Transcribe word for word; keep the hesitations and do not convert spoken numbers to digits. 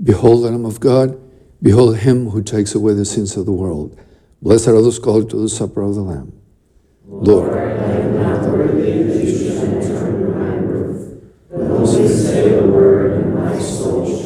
Behold the Lamb of God. Behold him who takes away the sins of the world. Blessed are those called to the supper of the Lamb. Lord,